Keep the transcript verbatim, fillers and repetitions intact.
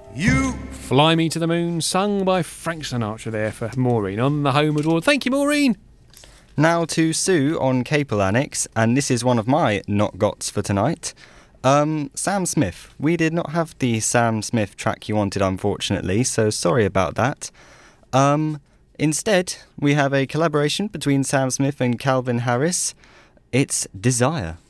You Fly Me to the Moon, sung by Frank Sinatra there for Maureen on the Home Award. Thank you, Maureen. Now to Sue on Capel Annex, and this is one of my not gots for tonight. Um, Sam Smith. We did not have the Sam Smith track you wanted, unfortunately, so sorry about that. Um, instead, we have a collaboration between Sam Smith and Calvin Harris. It's Desire.